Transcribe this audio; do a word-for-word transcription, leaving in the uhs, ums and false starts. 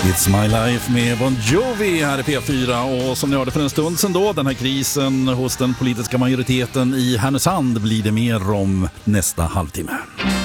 It's My Life med Bon Jovi här i P fyra, och som ni hörde för en stund sedan då, den här krisen hos den politiska majoriteten i Härnösand blir det mer om nästa halvtimme.